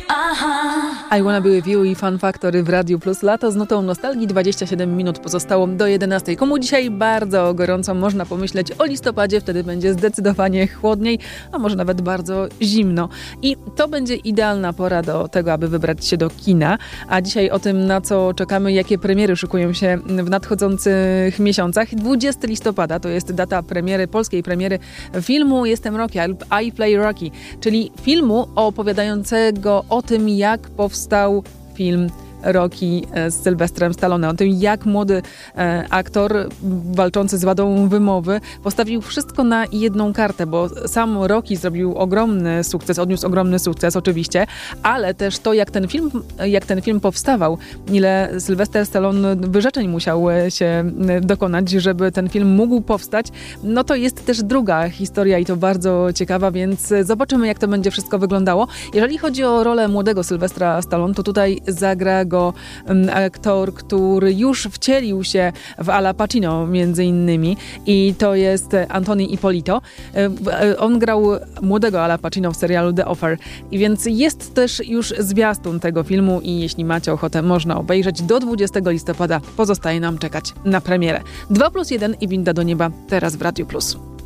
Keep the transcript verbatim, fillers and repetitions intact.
I Wanna Be With You i Fun Factory w Radiu Plus. Lato z nutą nostalgii. dwadzieścia siedem minut pozostało do jedenastej. Komu dzisiaj bardzo gorąco, można pomyśleć o listopadzie, wtedy będzie zdecydowanie chłodniej, a może nawet bardzo zimno. I to będzie idealna pora do tego, aby wybrać się do kina. A dzisiaj o tym, na co czekamy, jakie premiery szykują się w nadchodzących miesiącach. dwudziestego listopada to jest data premiery, polskiej premiery filmu Jestem Rocky, I Play Rocky, czyli filmu opowiadającego o tym, jak powstał film Rocky z Sylwestrem Stallone, o tym, jak młody e, aktor walczący z wadą wymowy postawił wszystko na jedną kartę, bo sam Rocky zrobił ogromny sukces, odniósł ogromny sukces oczywiście, ale też to, jak ten film, jak ten film powstawał, ile Sylwester Stallone wyrzeczeń musiał się dokonać, żeby ten film mógł powstać, no to jest też druga historia i to bardzo ciekawa, więc zobaczymy, jak to będzie wszystko wyglądało. Jeżeli chodzi o rolę młodego Sylwestra Stallone, to tutaj zagra go aktor, który już wcielił się w Al Pacino między innymi i to jest Anthony Ippolito. On grał młodego Al Pacino w serialu The Offer i więc jest też już zwiastun tego filmu i jeśli macie ochotę, można obejrzeć. Do dwudziestego listopada pozostaje nam czekać na premierę. dwa plus jeden i winda do nieba teraz w Radiu Plus.